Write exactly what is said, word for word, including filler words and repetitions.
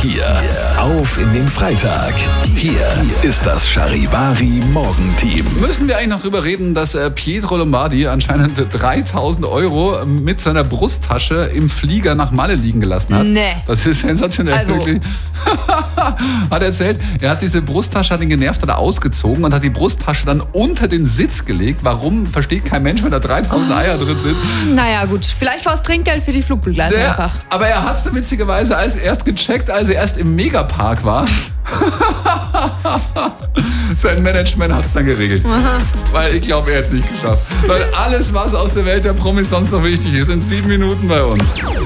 hier auf in den Freitag. Hier ist das Charivari Morgenteam. Müssen wir eigentlich noch drüber reden, dass äh, Pietro Lombardi anscheinend dreitausend Euro mit seiner Brusttasche im Flieger nach Malle liegen gelassen hat? Nee. Das ist sensationell. Also. Wirklich. Hat er erzählt, er hat diese Brusttasche, hat ihn genervt, hat er ausgezogen und hat die Brusttasche dann unter den Sitz gelegt. Warum, versteht kein Mensch, wenn da dreitausend Eier drin sind. Naja, gut. Vielleicht war es Trinkgeld für die Flugbegleitung Der, einfach. aber er hat es witzigerweise als erst gecheckt, als er erst im Megapark war. Sein Management hat es dann geregelt. Aha. Weil ich glaube, er hat es nicht geschafft. Weil alles, was aus der Welt der Promis sonst noch wichtig ist, in sieben Minuten bei uns.